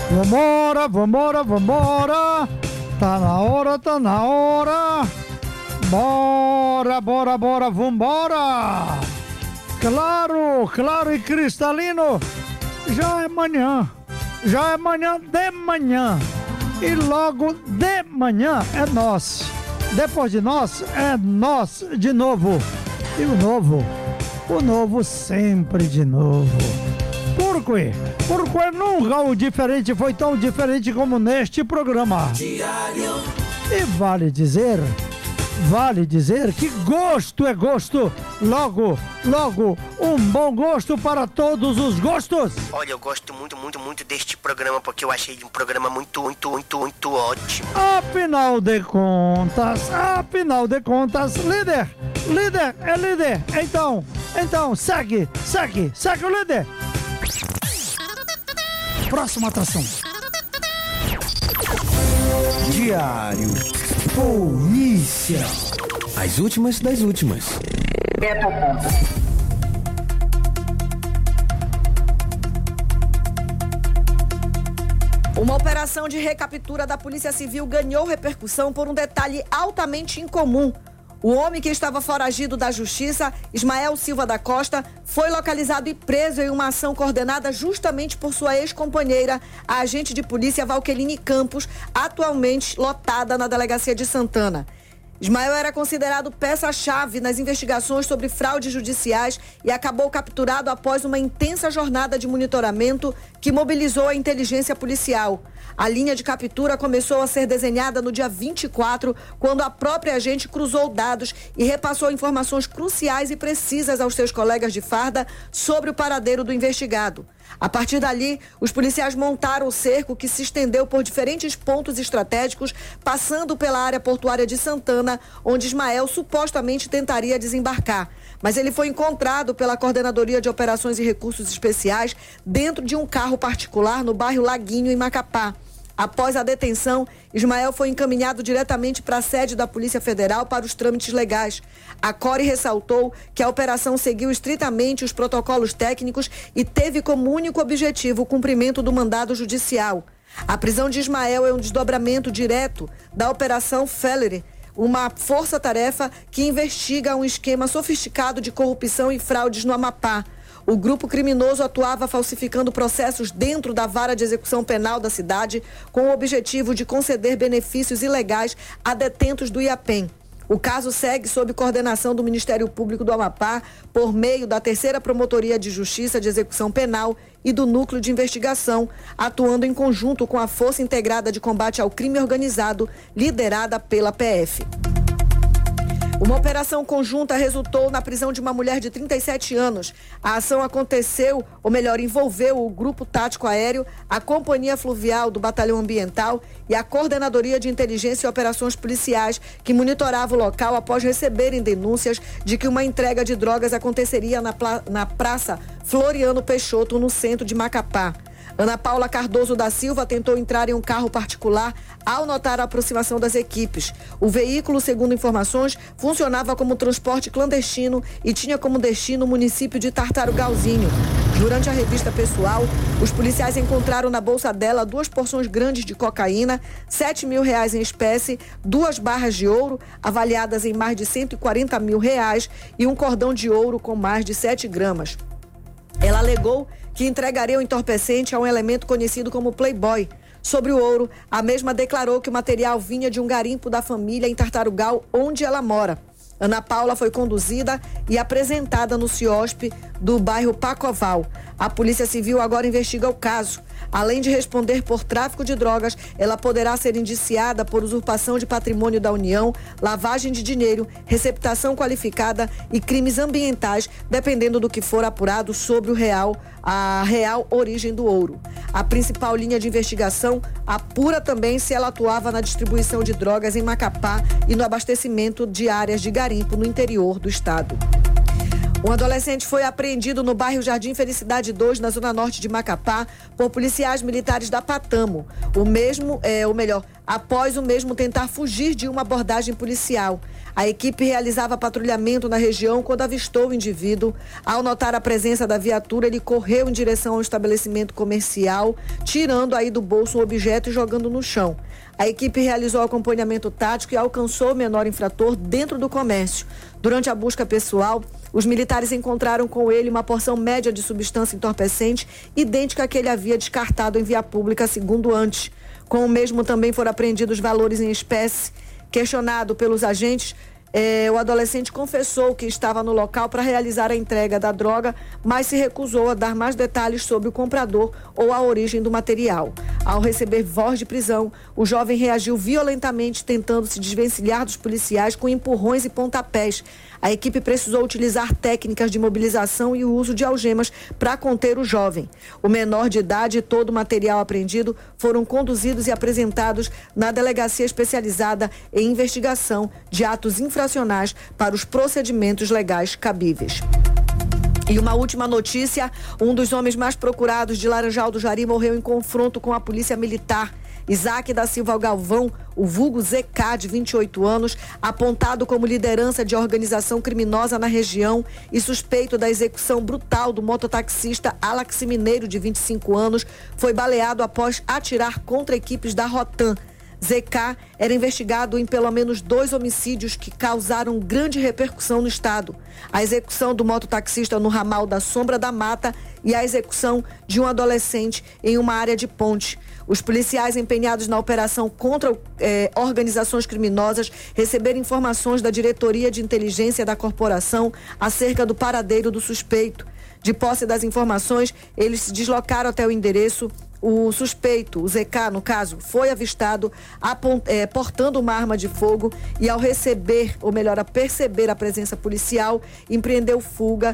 Vambora, vambora, vambora. Tá na hora, tá na hora. Bora, bora, bora, vambora. Claro, claro e cristalino. Já é manhã de manhã. E logo de manhã é nós. Depois de nós, é nós de novo. E o novo sempre de novo. Por quê? Porque nunca o diferente foi tão diferente como neste programa. Diário. E vale dizer que gosto é gosto. Logo, um bom gosto para todos os gostos. Olha, eu gosto muito deste programa porque eu achei um programa muito ótimo. Afinal de contas, líder é líder. Então, segue o líder. Próxima atração. Diário Polícia. As últimas das últimas. Uma operação de recaptura da Polícia Civil ganhou repercussão por um detalhe altamente incomum. O homem que estava foragido da Justiça, Ismael Silva da Costa, foi localizado e preso em uma ação coordenada justamente por sua ex-companheira, a agente de polícia Valqueline Campos, atualmente lotada na delegacia de Santana. Ismael era considerado peça-chave nas investigações sobre fraudes judiciais e acabou capturado após uma intensa jornada de monitoramento que mobilizou a inteligência policial. A linha de captura começou a ser desenhada no dia 24, quando a própria agente cruzou dados e repassou informações cruciais e precisas aos seus colegas de farda sobre o paradeiro do investigado. A partir dali, os policiais montaram o cerco que se estendeu por diferentes pontos estratégicos, passando pela área portuária de Santana, onde Ismael supostamente tentaria desembarcar. Mas ele foi encontrado pela Coordenadoria de Operações e Recursos Especiais dentro de um carro particular no bairro Laguinho, em Macapá. Após a detenção, Ismael foi encaminhado diretamente para a sede da Polícia Federal para os trâmites legais. A CORE ressaltou que a operação seguiu estritamente os protocolos técnicos e teve como único objetivo o cumprimento do mandado judicial. A prisão de Ismael é um desdobramento direto da Operação Fellery, uma força-tarefa que investiga um esquema sofisticado de corrupção e fraudes no Amapá. O grupo criminoso atuava falsificando processos dentro da vara de execução penal da cidade com o objetivo de conceder benefícios ilegais a detentos do IAPEM. O caso segue sob coordenação do Ministério Público do Amapá por meio da 3ª Promotoria de Justiça de Execução Penal e do Núcleo de Investigação, atuando em conjunto com a Força Integrada de Combate ao Crime Organizado, liderada pela PF. Uma operação conjunta resultou na prisão de uma mulher de 37 anos. A ação aconteceu, ou melhor, envolveu o Grupo Tático Aéreo, a Companhia Fluvial do Batalhão Ambiental e a Coordenadoria de Inteligência e Operações Policiais, que monitorava o local após receberem denúncias de que uma entrega de drogas aconteceria na Praça Floriano Peixoto, no centro de Macapá. Ana Paula Cardoso da Silva tentou entrar em um carro particular ao notar a aproximação das equipes. O veículo, segundo informações, funcionava como transporte clandestino e tinha como destino o município de Tartarugalzinho. Durante a revista pessoal, os policiais encontraram na bolsa dela 2 porções grandes de cocaína, R$7 mil em espécie, 2 barras de ouro, avaliadas em mais de R$140 mil, e um cordão de ouro com mais de 7 gramas. Ela alegou que entregaria o entorpecente a um elemento conhecido como Playboy. Sobre o ouro, a mesma declarou que o material vinha de um garimpo da família em Tartarugal, onde ela mora. Ana Paula foi conduzida e apresentada no CIOSP do bairro Pacoval. A Polícia Civil agora investiga o caso. Além de responder por tráfico de drogas, ela poderá ser indiciada por usurpação de patrimônio da União, lavagem de dinheiro, receptação qualificada e crimes ambientais, dependendo do que for apurado sobre a real origem do ouro. A principal linha de investigação apura também se ela atuava na distribuição de drogas em Macapá e no abastecimento de áreas de garimpo no interior do estado. Um adolescente foi apreendido no bairro Jardim Felicidade 2, na zona norte de Macapá, por policiais militares da Patamo. Após o mesmo tentar fugir de uma abordagem policial. A equipe realizava patrulhamento na região quando avistou o indivíduo. Ao notar a presença da viatura, ele correu em direção ao estabelecimento comercial, tirando aí do bolso um objeto e jogando no chão. A equipe realizou acompanhamento tático e alcançou o menor infrator dentro do comércio. Durante a busca pessoal, os militares encontraram com ele uma porção média de substância entorpecente, idêntica à que ele havia descartado em via pública, segundo antes. Com o mesmo também foram apreendidos valores em espécie. Questionado pelos agentes, o adolescente confessou que estava no local para realizar a entrega da droga, mas se recusou a dar mais detalhes sobre o comprador ou a origem do material. Ao receber voz de prisão, o jovem reagiu violentamente, tentando se desvencilhar dos policiais com empurrões e pontapés. A equipe precisou utilizar técnicas de mobilização e o uso de algemas para conter o jovem. O menor de idade e todo o material apreendido foram conduzidos e apresentados na Delegacia Especializada em Investigação de Atos Infracionais para os procedimentos legais cabíveis. E uma última notícia: um dos homens mais procurados de Laranjal do Jari morreu em confronto com a polícia militar. Isaac da Silva Galvão, o vulgo ZK, de 28 anos, apontado como liderança de organização criminosa na região e suspeito da execução brutal do mototaxista Alex Mineiro, de 25 anos, foi baleado após atirar contra equipes da Rotan. ZK era investigado em pelo menos 2 homicídios que causaram grande repercussão no estado. A execução do mototaxista no ramal da Sombra da Mata e a execução de um adolescente em uma área de ponte. Os policiais empenhados na operação contra organizações criminosas receberam informações da diretoria de inteligência da corporação acerca do paradeiro do suspeito. De posse das informações, eles se deslocaram até o endereço. O suspeito, o ZK no caso, foi avistado portando uma arma de fogo e ao perceber a presença policial, empreendeu fuga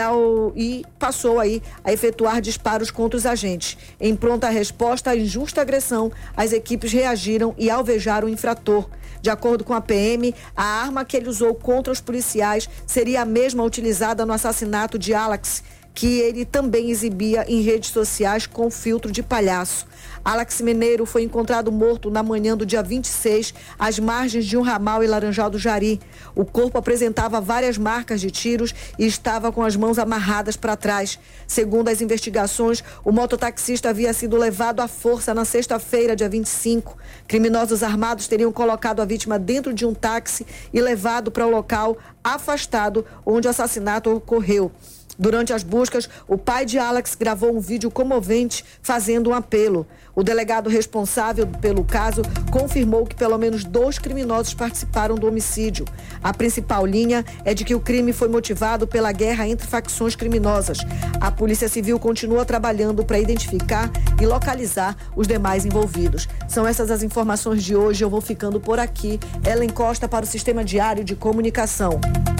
e passou aí a efetuar disparos contra os agentes. Em pronta resposta à injusta agressão, as equipes reagiram e alvejaram o infrator. De acordo com a PM, a arma que ele usou contra os policiais seria a mesma utilizada no assassinato de Alex, que ele também exibia em redes sociais com filtro de palhaço. Alex Mineiro foi encontrado morto na manhã do dia 26, às margens de um ramal em Laranjal do Jari. O corpo apresentava várias marcas de tiros e estava com as mãos amarradas para trás. Segundo as investigações, o mototaxista havia sido levado à força na sexta-feira, dia 25. Criminosos armados teriam colocado a vítima dentro de um táxi e levado para o local afastado onde o assassinato ocorreu. Durante as buscas, o pai de Alex gravou um vídeo comovente fazendo um apelo. O delegado responsável pelo caso confirmou que pelo menos 2 criminosos participaram do homicídio. A principal linha é de que o crime foi motivado pela guerra entre facções criminosas. A Polícia Civil continua trabalhando para identificar e localizar os demais envolvidos. São essas as informações de hoje. Eu vou ficando por aqui. Ellen Costa para o Sistema Diário de Comunicação.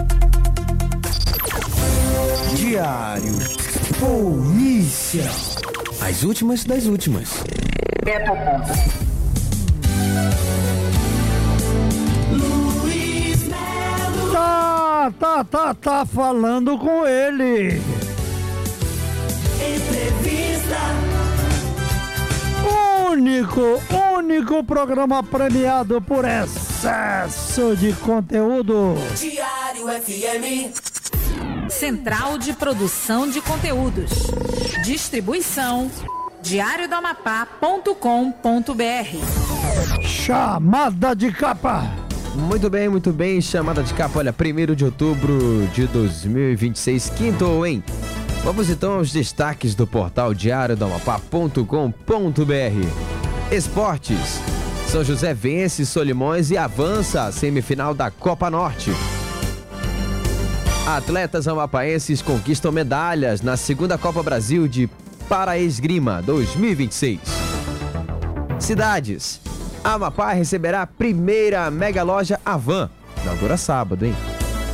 Diário Polícia. As últimas das últimas. Luiz Melo. Tá falando com ele. Entrevista. Único programa premiado por excesso de conteúdo. Diário FM. Central de Produção de Conteúdos. Distribuição diariodoamapá.com.br. Chamada de capa. Muito bem, chamada de capa. Olha, 1º de outubro de 2026, quinto, hein? Vamos então aos destaques do portal diariodoamapá.com.br. Esportes. São José vence Solimões e avança à semifinal da Copa Norte. Atletas amapaenses conquistam medalhas na 2ª Copa Brasil de Paraesgrima 2026. Cidades. Amapá receberá a primeira mega loja Avan. Inaugura sábado, hein?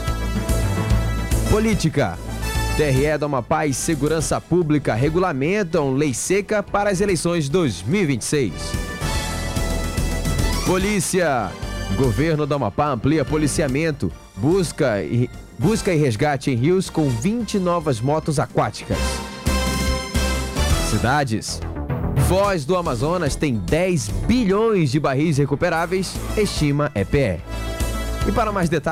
Política. TRE do Amapá e Segurança Pública regulamentam lei seca para as eleições 2026. Polícia. Governo do Amapá amplia policiamento Busca e resgate em rios com 20 novas motos aquáticas. Cidades. Foz do Amazonas tem 10 bilhões de barris recuperáveis, estima EPE. E para mais detalhes,